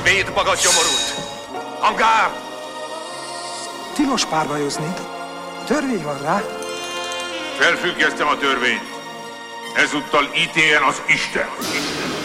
Védd magad, gyomorult! Hangár! Tilos párbajozni. Törvény van rá. Felfüggesztem a törvényt. Ezúttal ítéljen az Isten.